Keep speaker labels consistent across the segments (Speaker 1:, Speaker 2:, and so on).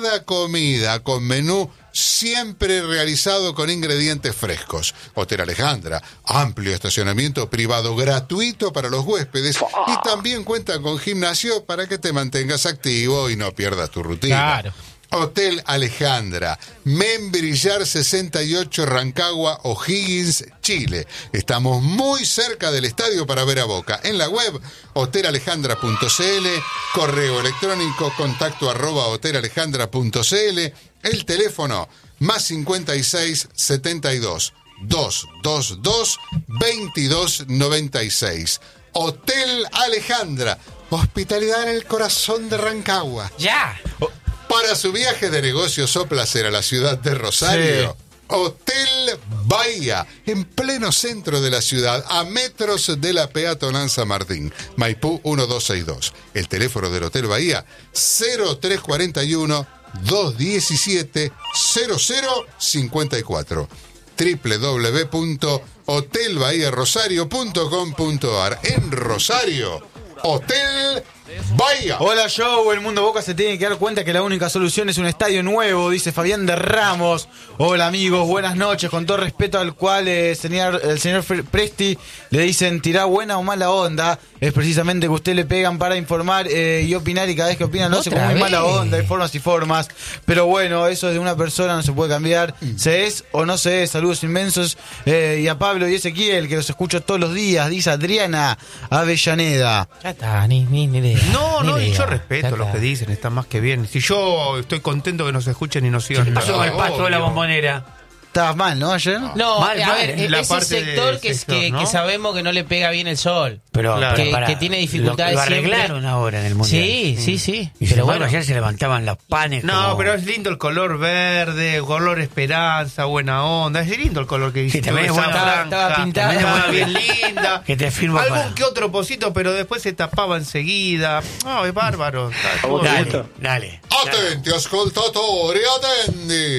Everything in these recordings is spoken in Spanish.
Speaker 1: cada comida con menú siempre realizado con ingredientes frescos. Hotel Alejandra, amplio estacionamiento privado gratuito para los huéspedes y también cuenta con gimnasio para que te mantengas activo y no pierdas tu rutina.
Speaker 2: Claro.
Speaker 1: Hotel Alejandra, Membrillar 68, Rancagua, O'Higgins, Chile. Estamos muy cerca del estadio para ver a Boca. En la web, hotelalejandra.cl, correo electrónico, contacto@hotelalejandra.cl, el teléfono, más 56 72 222 2296. Hotel Alejandra, hospitalidad en el corazón de Rancagua.
Speaker 2: ¡Ya!
Speaker 1: Para su viaje de negocios o placer a la ciudad de Rosario, sí. Hotel Bahía, en pleno centro de la ciudad, a metros de la peatonal San Martín, Maipú 1262. El teléfono del Hotel Bahía, 0341 217 0054. www.hotelbahiarosario.com.ar. En Rosario, Hotel Bahía.
Speaker 3: Hola, Joe. El mundo Boca se tiene que dar cuenta que la única solución es un estadio nuevo, dice Fabián de Ramos. Hola, amigos, buenas noches. Con todo respeto al cual el señor Presti le dicen tirá buena o mala onda. Es precisamente que usted le pegan para informar y opinar, y cada vez que opinan lo hace con muy mala onda. Hay formas y formas. Pero bueno, eso de una persona no se puede cambiar. Se es o no se es. Saludos inmensos. Y a Pablo y Ezequiel, que los escucho todos los días, dice Adriana Avellaneda.
Speaker 2: Ya está, ni idea.
Speaker 4: No, yo respeto lo que dicen, está más que bien. Si yo estoy contento que nos escuchen y nos sigan.
Speaker 5: ¿Qué pasó con el pasto de la Bombonera?
Speaker 3: Estabas mal, ¿no? Ayer.
Speaker 2: No,
Speaker 5: mal,
Speaker 2: a ver, ese sector
Speaker 4: ¿no?
Speaker 2: que sabemos que no le pega bien el sol.
Speaker 5: Pero
Speaker 4: claro,
Speaker 2: que tiene dificultades.
Speaker 5: Lo arreglaron
Speaker 2: siempre.
Speaker 5: ahora en el mundial.
Speaker 2: Sí.
Speaker 5: Y pero bueno, ayer se levantaban los panes.
Speaker 4: No, pero es lindo el color verde, color esperanza, buena onda. Es lindo el color que dice.
Speaker 5: Sí, también es bueno,
Speaker 2: estaba pintada.
Speaker 4: Estaba bien linda.
Speaker 5: Que te firmo
Speaker 4: algún que otro pocito, pero después se tapaba enseguida. No, es bárbaro.
Speaker 5: Dale.
Speaker 1: Attenti ascoltatori, attendi.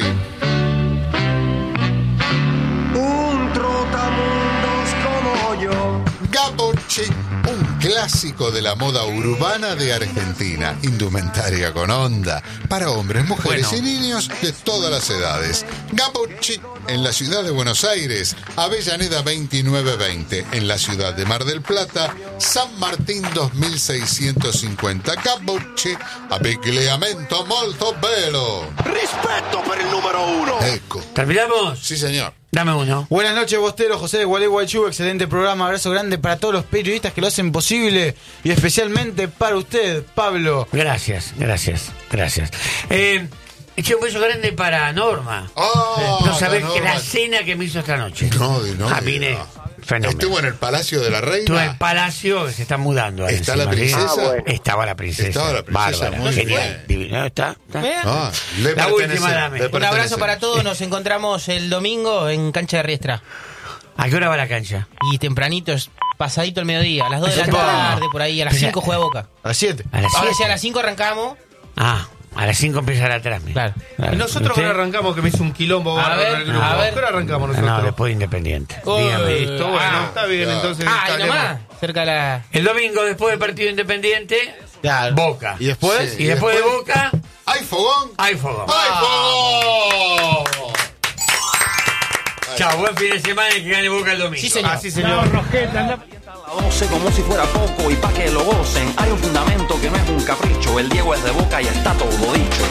Speaker 6: Un trotamundos como yo.
Speaker 1: Gabocci, un clásico de la moda urbana de Argentina. Indumentaria con onda para hombres, mujeres y niños de todas las edades. Gabocci, en la ciudad de Buenos Aires, Avellaneda 2920. En la ciudad de Mar del Plata, San Martín 2650. Gabocci, abbigliamento molto bello.
Speaker 6: Rispetto per il numero uno.
Speaker 1: Ecco.
Speaker 5: ¿Terminamos?
Speaker 1: Sí, señor.
Speaker 5: Dame uno.
Speaker 3: Buenas noches, Bostero, José de Gualeguaychú. Excelente programa, abrazo grande para todos los periodistas que lo hacen posible y especialmente para usted, Pablo.
Speaker 5: Gracias. Eché un beso grande para Norma. No sabés que la cena que me hizo esta noche.
Speaker 1: No.
Speaker 5: Vine fenómeno.
Speaker 1: Estuvo en el Palacio de la Reina.
Speaker 5: Estuvo en el Palacio que se está mudando. Ahí
Speaker 1: ¿Está
Speaker 5: encima,
Speaker 1: la princesa?
Speaker 6: bueno.
Speaker 5: Estaba la princesa. Bárbara,
Speaker 1: muy
Speaker 5: genial.
Speaker 1: bien.
Speaker 5: Divino. ¿Está?
Speaker 1: Le
Speaker 5: La
Speaker 1: pertenece,
Speaker 5: última dame.
Speaker 1: le
Speaker 2: Un abrazo
Speaker 1: pertenece.
Speaker 2: para todos. Nos encontramos el domingo en Cancha de Riestra.
Speaker 5: ¿A qué hora va la cancha?
Speaker 2: Y tempranito, pasadito el mediodía. A las 2 de la
Speaker 5: Epa.
Speaker 2: tarde, por ahí. A las 5 juega Boca.
Speaker 3: A las 7.
Speaker 5: A las
Speaker 2: Ahora
Speaker 5: 7.
Speaker 2: si a las 5 arrancamos.
Speaker 5: A las 5 empieza la trámite.
Speaker 2: Claro.
Speaker 4: Y nosotros
Speaker 5: ¿Usted?
Speaker 4: ahora arrancamos, que me hizo un quilombo.
Speaker 2: A ver,
Speaker 4: el grupo.
Speaker 2: a ver.
Speaker 4: Pero arrancamos nosotros.
Speaker 5: No, después de Independiente.
Speaker 2: Dígame.
Speaker 4: Listo, bueno, está bien, entonces.
Speaker 2: Ahí
Speaker 4: estaremos.
Speaker 2: nomás. Cerca de la...
Speaker 5: El domingo, después del partido Independiente,
Speaker 3: Claro.
Speaker 5: Boca.
Speaker 3: ¿Y después?
Speaker 5: Y después de Boca,
Speaker 1: ¿Hay fogón?
Speaker 5: hay fogón.
Speaker 1: ¡Hay fogón!
Speaker 5: Chao, buen fin de semana y que gane Boca el domingo.
Speaker 2: Sí, señor.
Speaker 4: Así, señor.
Speaker 6: La 12 como si fuera poco y pa' que lo gocen. Hay un fundamento que no es un capricho. El Diego es de Boca y está todo dicho.